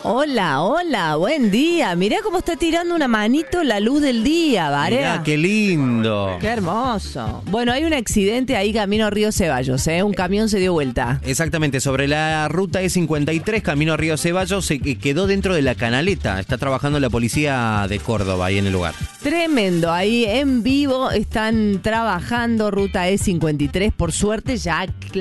Hola, hola, buen día. Mirá cómo está tirando una manito la luz del día, ¿vale? Mirá, qué lindo. Qué hermoso. Bueno, hay un accidente ahí camino a Río Ceballos, ¿eh? Un camión se dio vuelta. Exactamente, sobre la ruta E53, camino a Río Ceballos, se quedó dentro de la canaleta. Está trabajando la policía de Córdoba ahí en el lugar. Tremendo, ahí en vivo están trabajando ruta E53, por suerte ya